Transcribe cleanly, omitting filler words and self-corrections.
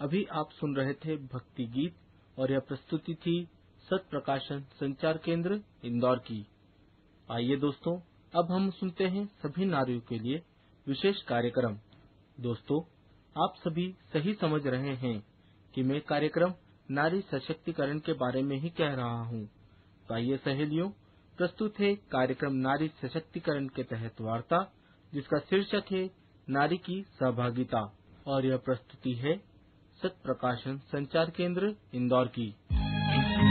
अभी आप सुन रहे थे भक्ति गीत और यह प्रस्तुति थी सत प्रकाशन संचार केंद्र इंदौर की। आइए दोस्तों, अब हम सुनते हैं सभी नारियों के लिए विशेष कार्यक्रम। दोस्तों, आप सभी सही समझ रहे हैं कि मैं कार्यक्रम नारी सशक्तिकरण के बारे में ही कह रहा हूँ। तो आइए सहेलियों, प्रस्तुत है कार्यक्रम नारी सशक्तिकरण के तहत वार्ता, जिसका शीर्षक है नारी की सहभागिता, और यह प्रस्तुति है सत प्रकाशन संचार केंद्र इंदौर की।